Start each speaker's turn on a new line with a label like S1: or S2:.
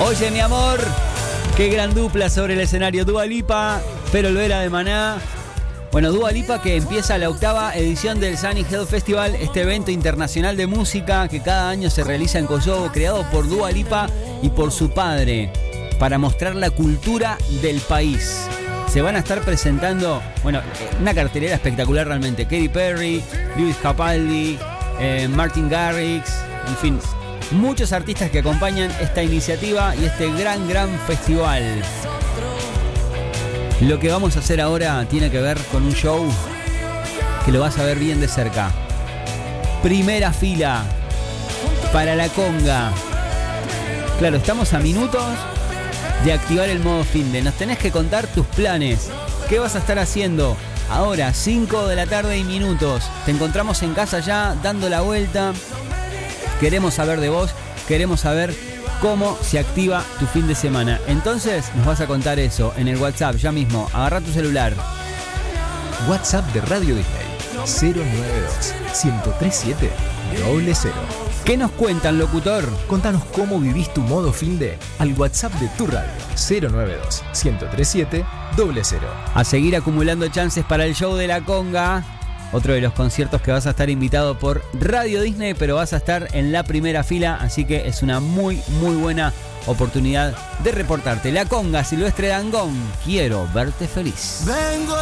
S1: Oye, mi amor, qué gran dupla sobre el escenario. Dua Lipa, Fero Olvera de Maná. Bueno, Dua Lipa que empieza la 8ª edición del Sunny Health Festival, este evento internacional de música que cada año se realiza en Kosovo, creado por Dua Lipa y por su padre, para mostrar la cultura del país. Se van a estar presentando, bueno, una cartelera espectacular realmente. Katy Perry, Lewis Capaldi, Martin Garrix, en fin, muchos artistas que acompañan esta iniciativa y este gran festival. Lo que vamos a hacer ahora tiene que ver con un show que lo vas a ver bien de cerca. Primera fila para la conga. Claro, estamos a minutos de activar el modo finde. Nos tenés que contar tus planes. ¿Qué vas a estar haciendo? Ahora, 5 de la tarde y minutos. Te encontramos en casa ya, dando la vuelta. Queremos saber de vos. Queremos saber cómo se activa tu fin de semana. Entonces nos vas a contar eso en el WhatsApp ya mismo. Agarrá tu celular.
S2: WhatsApp de Radio Disney 092-1037-00.
S1: ¿Qué nos cuentan, locutor?
S2: Contanos cómo vivís tu modo finde al WhatsApp de tu radio 092-1037-00.
S1: A seguir acumulando chances para el show de la conga. Otro de los conciertos que vas a estar invitado por Radio Disney, pero vas a estar en la primera fila, así que es una muy buena oportunidad de reportarte. La conga, Silvestre Dangond, quiero verte feliz.